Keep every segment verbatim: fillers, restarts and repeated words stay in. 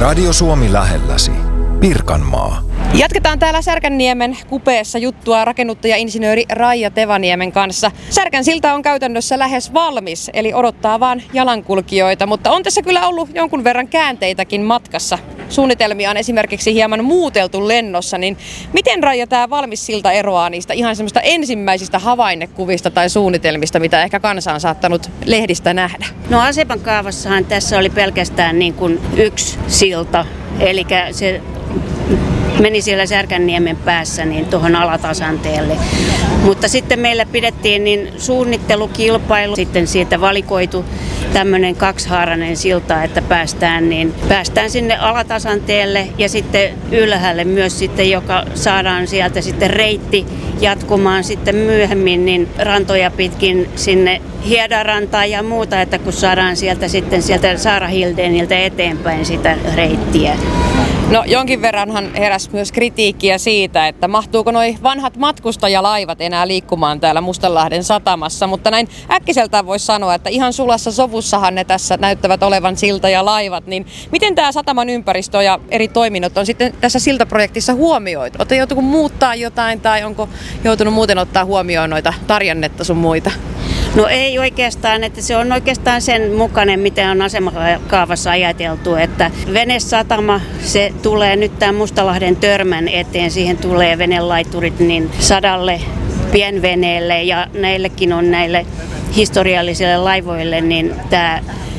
Radio Suomi lähelläsi. Pirkanmaa. Jatketaan täällä Särkänniemen kupeessa juttua rakennuttaja-insinööri Raija Tevaniemen kanssa. Särkän silta on käytännössä lähes valmis, eli odottaa vaan jalankulkijoita, mutta on tässä kyllä ollut jonkun verran käänteitäkin matkassa. Suunnitelmia on esimerkiksi hieman muuteltu lennossa, niin miten, Raija, tämä valmis silta eroaa niistä ihan semmoista ensimmäisistä havainnekuvista tai suunnitelmista, mitä ehkä kansa on saattanut lehdistä nähdä? No Asepan kaavassahan tässä oli pelkästään niin kuin yksi silta, eli se meni siellä Särkänniemen päässä niin tuohon Alatasanteelle. Mutta sitten meillä pidettiin niin suunnittelukilpailu, sitten siitä valikoitu tämmöinen kaksihaarainen silta, että päästään, niin päästään sinne Alatasanteelle ja sitten ylhäälle myös sitten, joka saadaan sieltä sitten reitti jatkumaan sitten myöhemmin niin rantoja pitkin sinne Hiedarantaan ja muuta, että kun saadaan sieltä sitten sieltä Saara Hildeniltä eteenpäin sitä reittiä. No jonkin verranhan heräsi myös kritiikkiä siitä, että mahtuuko noi vanhat matkustajalaivat enää liikkumaan täällä Mustanlahden satamassa, mutta näin äkkiseltään voisi sanoa, että ihan sulassa sovussahan ne tässä näyttävät olevan silta ja laivat, niin miten tämä sataman ympäristö ja eri toiminnot on sitten tässä siltaprojektissa huomioitu? Oletteko joutunut muuttaa jotain tai onko joutunut muuten ottaa huomioon noita tarjannetta sun muita? No ei oikeastaan, että se on oikeastaan sen mukainen, mitä on asemakaavassa ajateltu, että venesatama, se tulee nyt tämän Mustalahden törmän eteen, siihen tulee venelaiturit niin sadalle pienveneelle ja näillekin on näille historiallisille laivoille niin tämä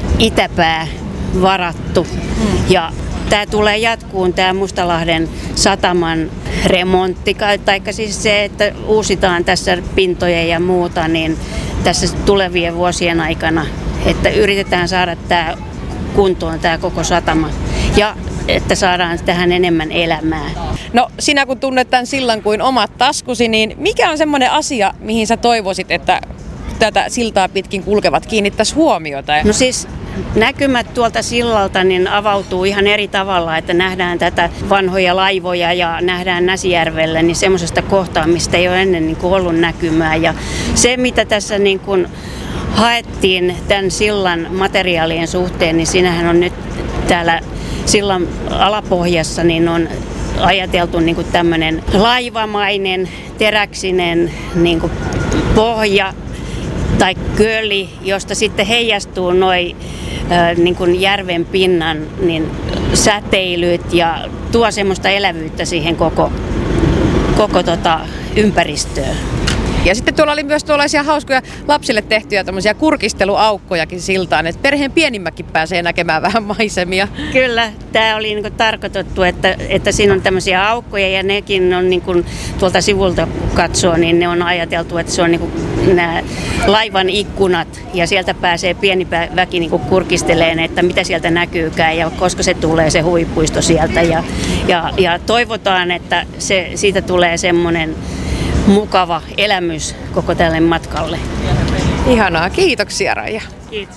itäpää varattu ja tämä tulee jatkuun, tämä Mustalahden sataman remontti, tai siis se, että uusitaan tässä pintoja ja muuta, niin tässä tulevien vuosien aikana, että yritetään saada tämä kuntoon, tämä koko satama, ja että saadaan tähän enemmän elämää. No sinä kun tunnet tämän sillan kuin omat taskusi, niin mikä on semmoinen asia, mihin sä toivoisit, että tätä siltaa pitkin kulkevat kiinnittäisi huomiota? No siis näkymät tuolta sillalta niin avautuu ihan eri tavalla, että nähdään tätä vanhoja laivoja ja nähdään Näsijärvellä niin semmoisesta kohtaa, mistä ei ole ennen niin kuin ollut näkymää. Ja se, mitä tässä niin kuin haettiin tämän sillan materiaalien suhteen, niin siinähän on nyt täällä sillan alapohjassa niin on ajateltu niin kuin tämmöinen laivamainen, teräksinen niin kuin pohja tai köli, josta sitten heijastuu noi äh, niin kuin järven pinnan niin säteilyt ja tuo semmoista elävyyttä siihen koko, koko tota ympäristöön. Ja sitten tuolla oli myös tuollaisia hauskoja lapsille tehtyjä tämmöisiä kurkisteluaukkojakin siltaan, että perheen pienimmäkin pääsee näkemään vähän maisemia. Kyllä, tämä oli niinku tarkoitettu, että, että siinä on tämmöisiä aukkoja ja nekin on niinku, tuolta sivulta kun katsoo, niin ne on ajateltu, että se on niinku nämä laivan ikkunat ja sieltä pääsee pieni väki niinku kurkisteleen, että mitä sieltä näkyykään ja koska se tulee se huvipuisto sieltä ja, ja, ja toivotaan, että se, siitä tulee semmoinen mukava elämys koko tälle matkalle. Ihanaa, kiitoksia Raija. Kiitos.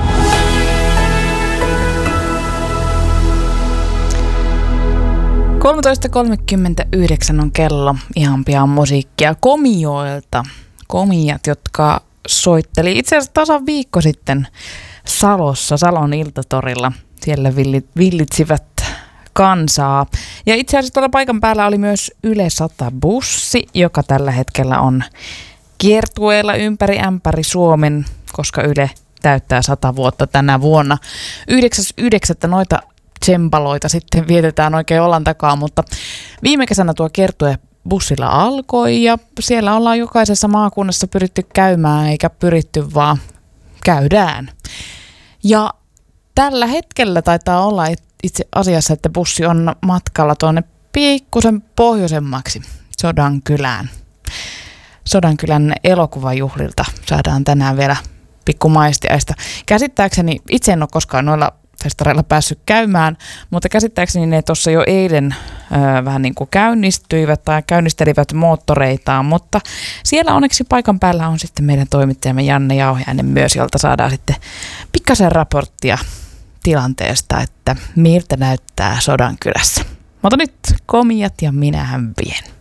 kolmetoista kolmekymmentäyhdeksän on kello, ihan pian musiikkia Komioilta. Komiat, jotka soitteli itse asiassa tasan viikko sitten Salossa, Salon Iltatorilla. Siellä villitsivät kansaa. Ja itse asiassa tuolla paikan päällä oli myös Yle sata-bussi, joka tällä hetkellä on kiertueella ympäri ämpäri Suomen, koska Yle täyttää sata vuotta tänä vuonna. yhdeksäs yhdeksättä noita tsempaloita sitten vietetään oikein olan takaa, mutta viime kesänä tuo kiertue bussilla alkoi ja siellä ollaan jokaisessa maakunnassa pyritty käymään, eikä pyritty vaan käydään. Ja tällä hetkellä taitaa olla itse asiassa, että bussi on matkalla tuonne pikkusen pohjoisemmaksi Sodankylään. Sodankylän elokuvajuhlilta saadaan tänään vielä pikku maistiaista. Käsittääkseni, itse en ole koskaan noilla festareilla päässyt käymään, mutta käsittääkseni ne tuossa jo eilen ö, vähän niin kuin käynnistyivät tai käynnistelivät moottoreitaan, mutta siellä onneksi paikan päällä on sitten meidän toimittajamme Janne Jauhiainen myös, jolta saadaan sitten pikkasen raporttia tilanteesta, että miltä näyttää Sodankylässä. Mutta nyt Komiat ja minähän vien.